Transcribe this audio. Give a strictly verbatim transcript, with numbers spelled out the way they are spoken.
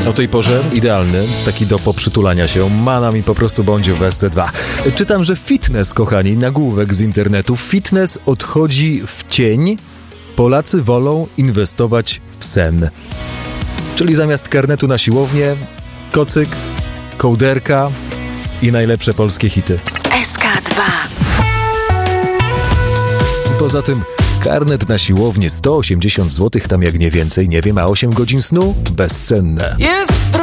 O tej porze idealny, taki do poprzytulania się, mana mi po prostu bądź w S C dwa. Czytam, że fitness, kochani, nagłówek z internetu, fitness odchodzi w cień, Polacy wolą inwestować w sen. Czyli zamiast karnetu na siłownię, kocyk, kołderka i najlepsze polskie hity. S K dwa. Poza tym karnet na siłownię sto osiemdziesiąt złotych, tam jak nie więcej, nie wiem, a osiem godzin snu bezcenne. Jest